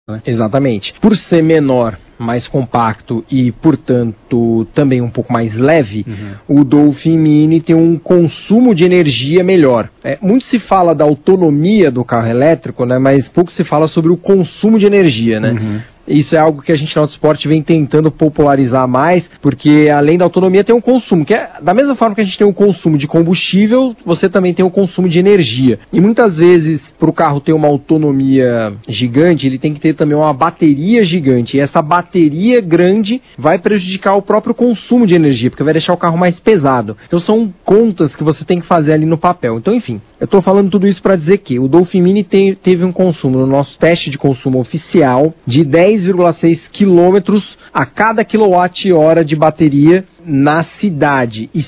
né? Exatamente. Por ser menor, mais compacto e, portanto, também um pouco mais leve, o Dolphin Mini tem um consumo de energia melhor. Muito se fala da autonomia do carro elétrico, né, mas pouco se fala sobre o consumo de energia, né? Isso é algo que a gente na Autosport vem tentando popularizar mais, porque além da autonomia tem um consumo, que é da mesma forma que a gente tem o consumo de combustível, você também tem o consumo de energia. E muitas vezes, para o carro ter uma autonomia gigante, ele tem que ter também uma bateria gigante. E essa bateria grande vai prejudicar o próprio consumo de energia, porque vai deixar o carro mais pesado. Então são contas que você tem que fazer ali no papel. Então, enfim, eu estou falando tudo isso para dizer que o Dolphin Mini teve um consumo no nosso teste de consumo oficial de 10,6 km a cada quilowatt-hora de bateria na cidade e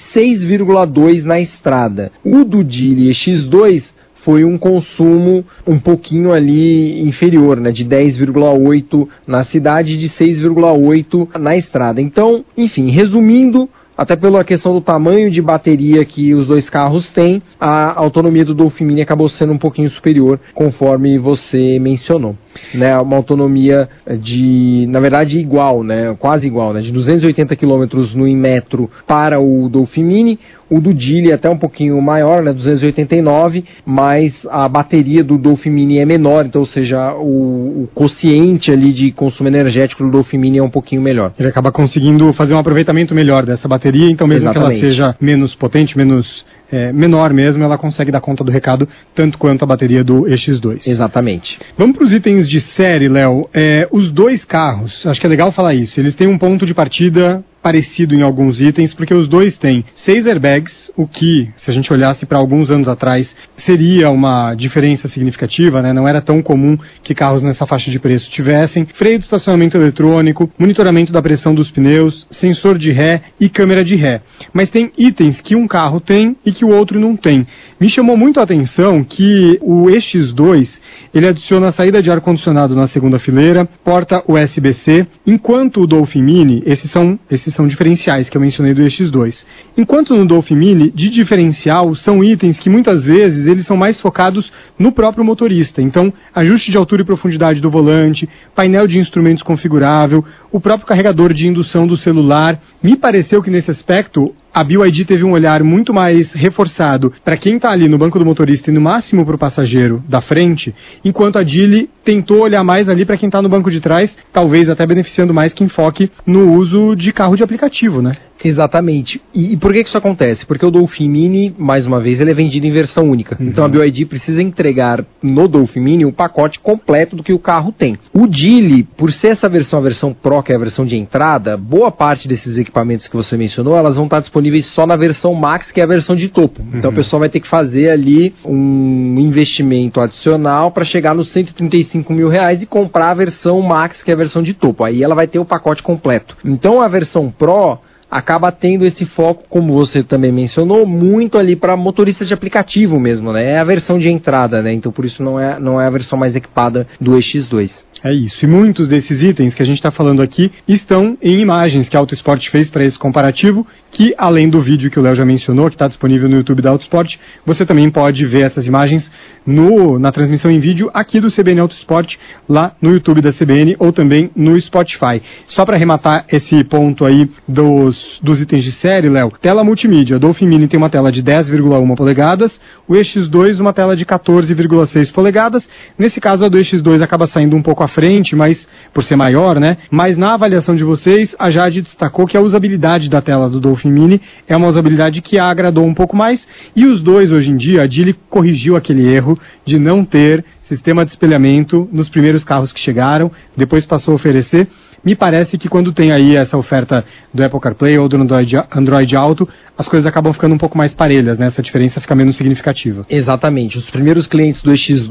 6,2 na estrada. O do Geely X2 foi um consumo um pouquinho ali inferior, né, de 10,8 na cidade e de 6,8 na estrada. Então, enfim, resumindo, até pela questão do tamanho de bateria que os dois carros têm, a autonomia do Dolphin Mini acabou sendo um pouquinho superior, conforme você mencionou. Né, uma autonomia na verdade igual, né, quase igual, né, de 280 km no Inmetro para o Dolphin Mini. O do Geely até um pouquinho maior, né, 289, mas a bateria do Dolphin Mini é menor, então, ou seja, o quociente ali de consumo energético do Dolphin Mini é um pouquinho melhor. Ele acaba conseguindo fazer um aproveitamento melhor dessa bateria, então mesmo Exatamente. Que ela seja menos potente, menor mesmo, ela consegue dar conta do recado tanto quanto a bateria do EX2. Exatamente. Vamos para os itens de série, Léo. Os dois carros, acho que é legal falar isso, eles têm um ponto de partida parecido em alguns itens, porque os dois têm 6 airbags, o que, se a gente olhasse para alguns anos atrás, seria uma diferença significativa, né? Não era tão comum que carros nessa faixa de preço tivessem. Freio de estacionamento eletrônico, monitoramento da pressão dos pneus, sensor de ré e câmera de ré. Mas tem itens que um carro tem e que o outro não tem. Me chamou muito a atenção que o EX2, ele adiciona a saída de ar-condicionado na segunda fileira, porta USB-C, enquanto o Dolphin Mini, esses são diferenciais que eu mencionei do EX2. Enquanto no Dolphin Mini, de diferencial, são itens que muitas vezes eles são mais focados no próprio motorista. Então, ajuste de altura e profundidade do volante, painel de instrumentos configurável, o próprio carregador de indução do celular. Me pareceu que nesse aspecto a BYD teve um olhar muito mais reforçado para quem está ali no banco do motorista e no máximo para o passageiro da frente, enquanto a Geely tentou olhar mais ali para quem está no banco de trás, talvez até beneficiando mais quem foque no uso de carro de aplicativo, né? Exatamente. E por que isso acontece? Porque o Dolphin Mini, mais uma vez, ele é vendido em versão única. Então a BYD precisa entregar no Dolphin Mini o pacote completo do que o carro tem. O Geely, por ser essa versão, a versão Pro, que é a versão de entrada, boa parte desses equipamentos que você mencionou, elas vão estar disponíveis só na versão Max, que é a versão de topo. Então o pessoal vai ter que fazer ali um investimento adicional para chegar nos R$135 mil e comprar a versão Max, que é a versão de topo. Aí ela vai ter o pacote completo. Então a versão Pro acaba tendo esse foco, como você também mencionou, muito ali para motoristas de aplicativo mesmo, né? É a versão de entrada, né? Então por isso não é a versão mais equipada do EX2. É isso, e muitos desses itens que a gente está falando aqui estão em imagens que a Autosport fez para esse comparativo, que além do vídeo que o Léo já mencionou, que está disponível no YouTube da Autosport, você também pode ver essas imagens na transmissão em vídeo aqui do CBN Autosport, lá no YouTube da CBN ou também no Spotify. Só para arrematar esse ponto aí dos itens de série, Léo, tela multimídia, Dolphin Mini tem uma tela de 10,1 polegadas, o EX2 uma tela de 14,6 polegadas, nesse caso a do EX2 acaba saindo um pouco à frente, mas por ser maior, né? Mas na avaliação de vocês, a Jade destacou que a usabilidade da tela do Dolphin Mini é uma usabilidade que a agradou um pouco mais, e os dois hoje em dia, a Geely corrigiu aquele erro de não ter sistema de espelhamento nos primeiros carros que chegaram, depois passou a oferecer. Me parece que quando tem aí essa oferta do Apple CarPlay ou do Android Auto, as coisas acabam ficando um pouco mais parelhas, né? Essa diferença fica menos significativa. Exatamente. Os primeiros clientes do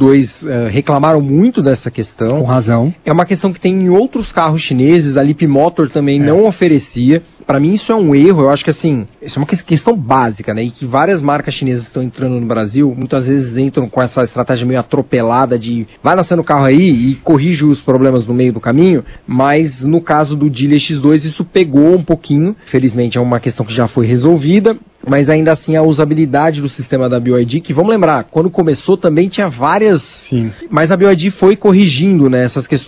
X2 reclamaram muito dessa questão. Com razão. É uma questão que tem em outros carros chineses, a Leapmotor também não oferecia. Para mim isso é um erro, eu acho que assim, isso é uma questão básica, né? E que várias marcas chinesas que estão entrando no Brasil, muitas vezes entram com essa estratégia meio atropelada de vai nascendo o carro aí e corrige os problemas no meio do caminho, mas no caso do Geely X2 isso pegou um pouquinho, felizmente é uma questão que já foi resolvida, mas ainda assim a usabilidade do sistema da BYD, que vamos lembrar, quando começou também tinha várias, mas a BYD foi corrigindo, né, essas questões